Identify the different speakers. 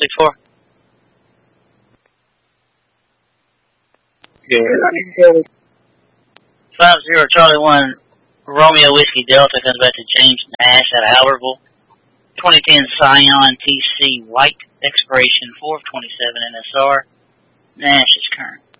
Speaker 1: 6-4.
Speaker 2: Yeah.
Speaker 1: 5-0 Charlie 1 Romeo Whiskey Delta comes back to James Nash out of Albertville. 2010 Scion TC White, expiration 4/27 NSR. Nash is current.